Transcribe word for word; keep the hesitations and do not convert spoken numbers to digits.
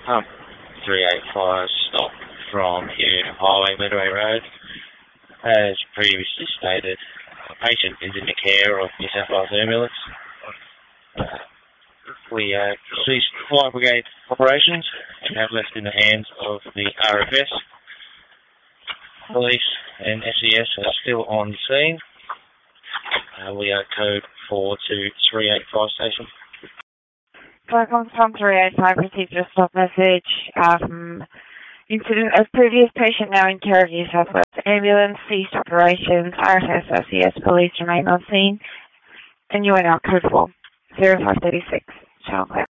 Um, three eight five stop from Union Highway, Medway Road. As previously stated, a patient is in the care of New South Wales Ambulance. Uh, we uh, ceased fire brigade operations and have left in the hands of the R F S. Police and S E S are still on the scene. Uh, we are code four two three eight five station. Welcome from three eight five, received a stop message. Um, incident of previous patient now in care of New South Wales Ambulance, ceased operations, R F S, S E S, police remain on scene, and you are now code four zero five three six. Channel clear.